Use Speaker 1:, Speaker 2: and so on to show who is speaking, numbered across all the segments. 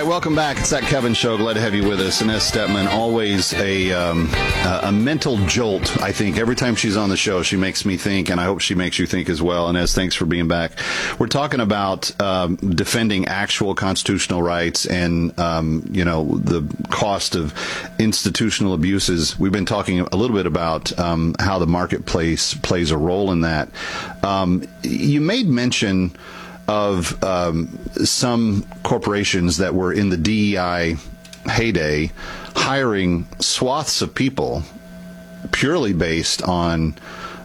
Speaker 1: right, welcome back. It's that Kevin Show. Glad to have you with us. Inez Stepman, always a mental jolt, I think. Every time she's on the show, she makes me think, and I hope she makes you think as well. Inez, thanks for being back. We're talking about defending actual constitutional rights and, the cost of institutional abuses. We've been talking a little bit about how the marketplace plays a role in that. You made mention of some corporations that were in the DEI heyday hiring swaths of people purely based on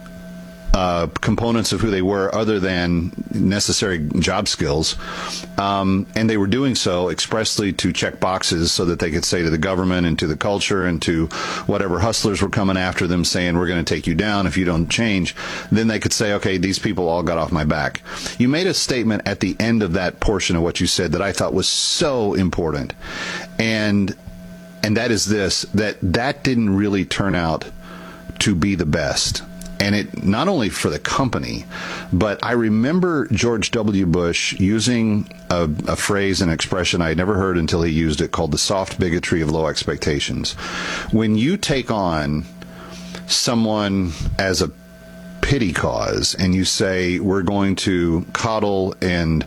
Speaker 1: components of who they were other than necessary job skills. And they were doing so expressly to check boxes so that they could say to the government and to the culture and to whatever hustlers were coming after them saying, we're going to take you down if you don't change. Then they could say, okay, these people all got off my back. You made a statement at the end of that portion of what you said that I thought was so important. And that is this, that didn't really turn out to be the best. And it not only for the company, but I remember George W. Bush using a phrase, an expression I had never heard until he used it, called the soft bigotry of low expectations. When you take on someone as a pity cause and you say, we're going to coddle and,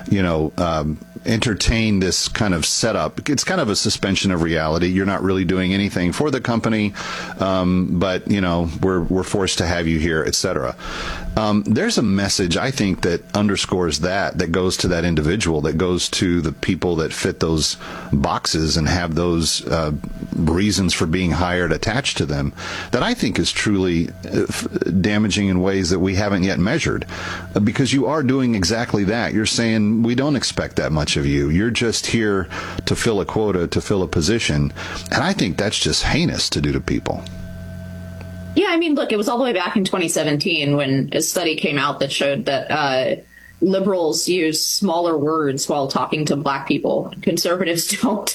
Speaker 1: entertain this kind of setup. It's kind of a suspension of reality. You're not really doing anything for the company, but we're forced to have you here, etc. There's a message, I think, that underscores that goes to that individual, that goes to the people that fit those boxes and have those reasons for being hired attached to them, that I think is truly damaging in ways that we haven't yet measured, because you are doing exactly that. You're saying, we don't expect that much of you. You're just here to fill a quota, to fill a position. And I think that's just heinous to do to people.
Speaker 2: Yeah, I mean, look, it was all the way back in 2017 when a study came out that showed that liberals use smaller words while talking to Black people. Conservatives don't.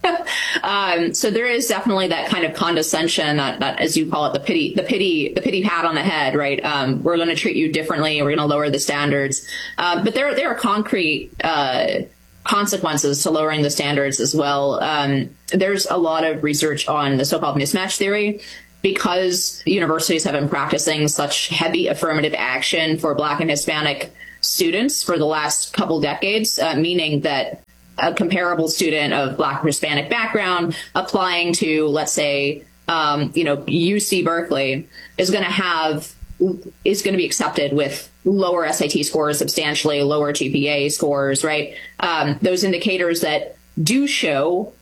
Speaker 2: So there is definitely that kind of condescension, that as you call it, the pity pat on the head, right? We're going to treat you differently. We're going to lower the standards. But there are concrete consequences to lowering the standards as well. There's a lot of research on the so-called mismatch theory, because universities have been practicing such heavy affirmative action for Black and Hispanic students for the last couple decades, meaning that a comparable student of Black or Hispanic background applying to, let's say, UC Berkeley is going to be accepted with lower SAT scores, substantially lower GPA scores, right? Those indicators that do show,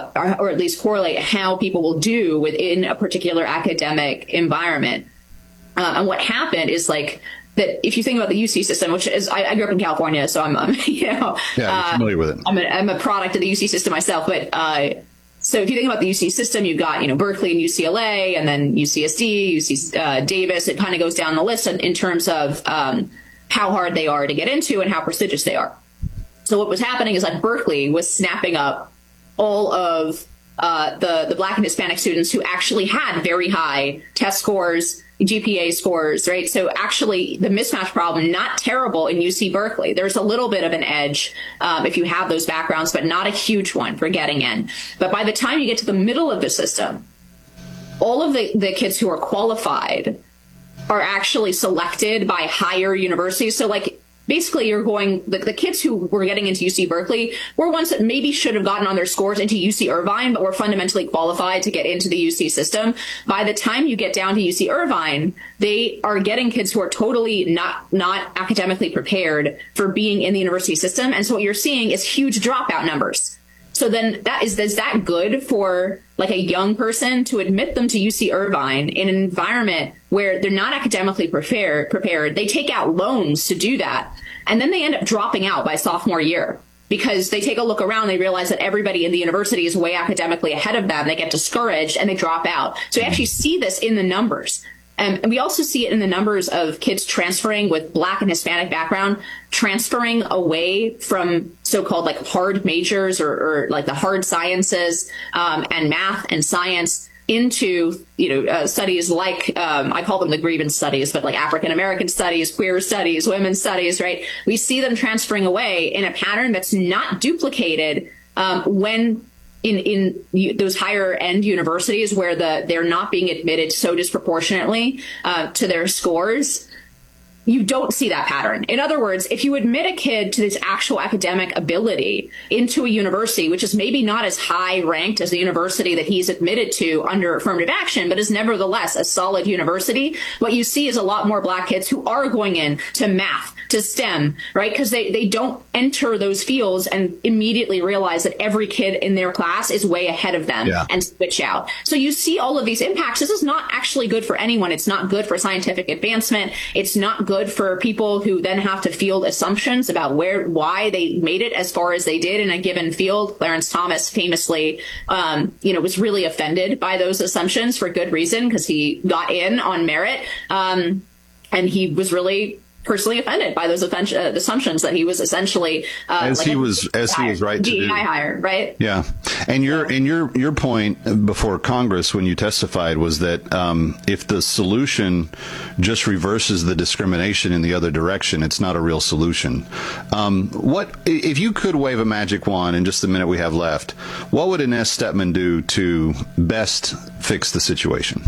Speaker 2: or at least correlate how people will do within a particular academic environment. And what happened is that if you think about the UC system, which is, I grew up in California, so I'm
Speaker 1: I'm familiar with it.
Speaker 2: I'm a product of the UC system myself, but so if you think about the UC system, you've got, Berkeley and UCLA, and then UCSD, UC Davis. It kind of goes down the list in terms of how hard they are to get into and how prestigious they are. So what was happening is Berkeley was snapping up all of the Black and Hispanic students who actually had very high test scores, GPA scores, right? So actually the mismatch problem, not terrible in UC Berkeley. There's a little bit of an edge if you have those backgrounds, but not a huge one for getting in. But by the time you get to the middle of the system, all of the kids who are qualified are actually selected by higher universities. So basically, you're going, the kids who were getting into UC Berkeley were ones that maybe should have gotten on their scores into UC Irvine, but were fundamentally qualified to get into the UC system. By the time you get down to UC Irvine, they are getting kids who are totally not academically prepared for being in the university system. And so what you're seeing is huge dropout numbers. So then is that good for a young person to admit them to UC Irvine in an environment where they're not academically prepared? They take out loans to do that. And then they end up dropping out by sophomore year because they take a look around. They realize that everybody in the university is way academically ahead of them. They get discouraged and they drop out. So you actually see this in the numbers. And we also see it in the numbers of kids transferring with Black and Hispanic background, transferring away from so-called hard majors or the hard sciences and math and science into, studies I call them the grievance studies, but African American studies, queer studies, women's studies, right? We see them transferring away in a pattern that's not duplicated when in those higher end universities where they're not being admitted so disproportionately to their scores, you don't see that pattern. In other words, if you admit a kid to this actual academic ability into a university, which is maybe not as high ranked as the university that he's admitted to under affirmative action, but is nevertheless a solid university, what you see is a lot more Black kids who are going in to math, to STEM, right? Because they don't enter those fields and immediately realize that every kid in their class is way ahead of them and switch out. So you see all of these impacts. This is not actually good for anyone. It's not good for scientific advancement. It's not good for people who then have to field assumptions about why they made it as far as they did in a given field. Clarence Thomas famously, was really offended by those assumptions for good reason, because he got in on merit. And he was really personally offended by those assumptions that he was essentially
Speaker 1: as he was right to do.
Speaker 2: DEI hire, right?
Speaker 1: Yeah, and your point before Congress when you testified was that if the solution just reverses the discrimination in the other direction, it's not a real solution. What if you could wave a magic wand in just the minute we have left? What would Inez Stepman do to best fix the situation?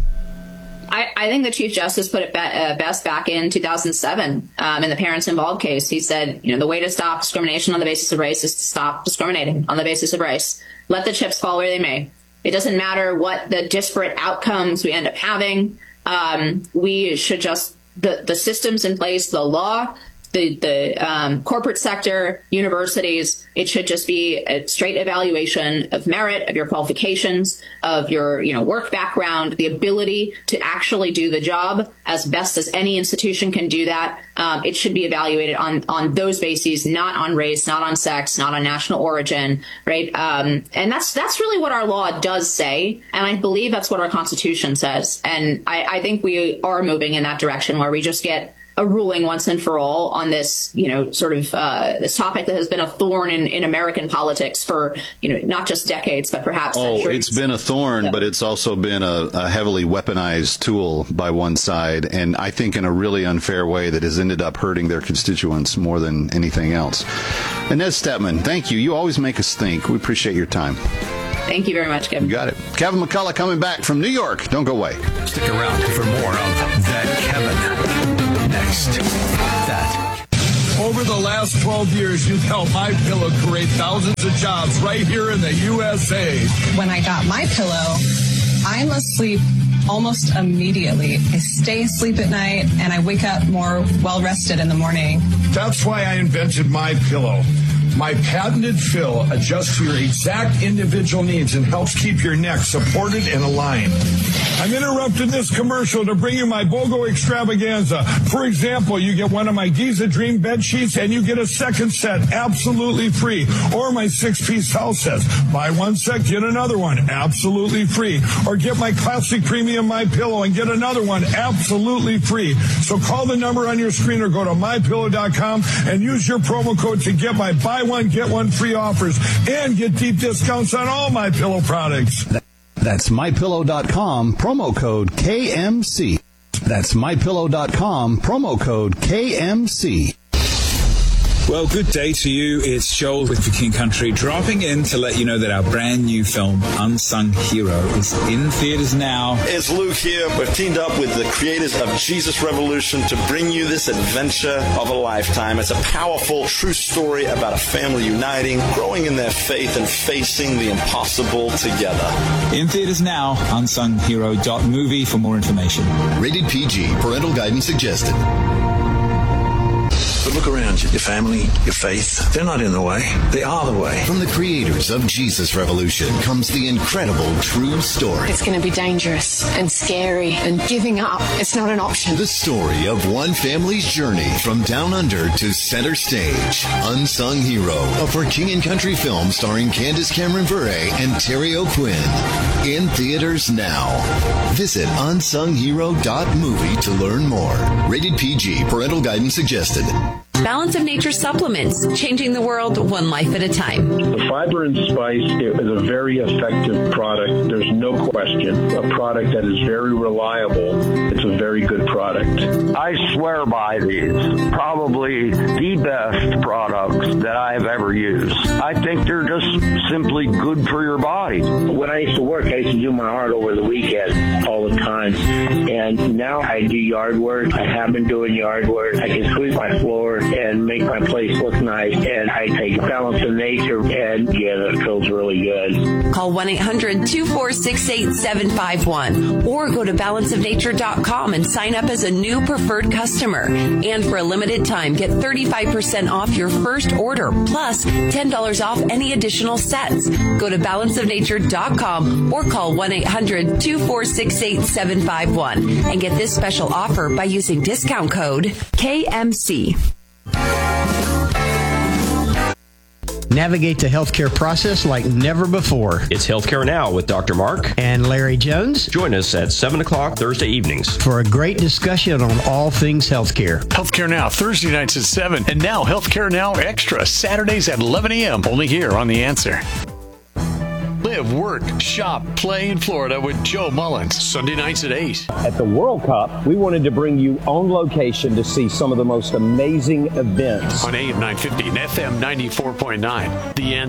Speaker 2: I think the Chief Justice put it best back in 2007 in the Parents Involved case. He said, the way to stop discrimination on the basis of race is to stop discriminating on the basis of race. Let the chips fall where they may. It doesn't matter what the disparate outcomes we end up having. We should just, the systems in place, the law, the corporate sector, universities, it should just be a straight evaluation of merit, of your qualifications, of your work background, the ability to actually do the job as best as any institution can do that. It should be evaluated on those bases, not on race, not on sex, not on national origin, right? And that's really what our law does say, and I believe that's what our Constitution says. And I think we are moving in that direction where we just get a ruling once and for all on this, this topic that has been a thorn in American politics for, not just decades, but perhaps centuries.
Speaker 1: It's been a thorn, but it's also been a heavily weaponized tool by one side, and I think in a really unfair way that has ended up hurting their constituents more than anything else. Inez Stepman, thank you. You always make us think. We appreciate your time.
Speaker 2: Thank you very much, Kevin.
Speaker 1: You got it. Kevin McCullough coming back from New York. Don't go away.
Speaker 3: Stick around for more of That Kevin. Next, that.
Speaker 4: Over the last 12 years, you've helped MyPillow create thousands of jobs right here in the USA.
Speaker 5: When I got MyPillow, I'm asleep almost immediately. I stay asleep at night, and I wake up more well-rested in the morning.
Speaker 4: That's why I invented MyPillow. My patented fill adjusts to your exact individual needs and helps keep your neck supported and aligned. I'm interrupting this commercial to bring you my BOGO extravaganza. For example, you get one of my Giza Dream bed sheets and you get a second set absolutely free. Or my 6-piece house sets. Buy one set, get another one absolutely free. Or get my classic premium MyPillow and get another one absolutely free. So call the number on your screen or go to MyPillow.com and use your promo code to get my buy one, get one free offers and get deep discounts on all MyPillow products.
Speaker 3: That's MyPillow.com, promo code KMC. That's MyPillow.com, promo code KMC.
Speaker 6: Well, good day to you. It's Joel with The King Country dropping in to let you know that our brand new film, Unsung Hero, is in theaters now.
Speaker 7: It's Luke here. We've teamed up with the creators of Jesus Revolution to bring you this adventure of a lifetime. It's a powerful, true story about a family uniting, growing in their faith, and facing the impossible together.
Speaker 6: In theaters now, unsunghero.movie for more information.
Speaker 8: Rated PG. Parental guidance suggested.
Speaker 4: But look around you. Your family, your faith, they're not in the way. They are the way.
Speaker 8: From the creators of Jesus Revolution comes the incredible true story.
Speaker 9: It's going to be dangerous and scary, and giving up, it's not an option.
Speaker 8: The story of one family's journey from down under to center stage. Unsung Hero, a For King and Country film starring Candace Cameron Bure and Terry O'Quinn. In theaters now. Visit unsunghero.movie to learn more. Rated PG. Parental guidance suggested.
Speaker 10: Balance of Nature supplements, changing the world one life at a time.
Speaker 11: The Fiber and Spice is a very effective product. There's no question. A product that is very reliable. It's a very good product.
Speaker 12: I swear by these. Probably the best products that I have ever used. I think they're just simply good for your body.
Speaker 13: When I used to work, I used to do my art over the weekend all the time. And now I do yard work. I have been doing yard work. I can sweep my floor and make my place look nice. And I take Balance of Nature, and yeah, it feels really good.
Speaker 10: Call 1-800-246-8751 or go to balanceofnature.com and sign up as a new preferred customer. And for a limited time, get 35% off your first order, plus $10 off any additional sets. Go to balanceofnature.com or call 1-800-246-8751 and get this special offer by using discount code KMC.
Speaker 14: Navigate the healthcare process like never before.
Speaker 15: It's Healthcare Now with Dr. Mark
Speaker 14: and Larry Jones.
Speaker 15: Join us at 7 o'clock Thursday evenings
Speaker 14: for a great discussion on all things healthcare.
Speaker 16: Healthcare Now, Thursday nights at 7. And now Healthcare Now Extra, Saturdays at 11 a.m. Only here on The Answer. Live, work, shop, play in Florida with Joe Mullins. Sunday nights at 8.
Speaker 17: At the World Cup, we wanted to bring you on location to see some of the most amazing events.
Speaker 16: On AM 950 and FM 94.9. The Answer.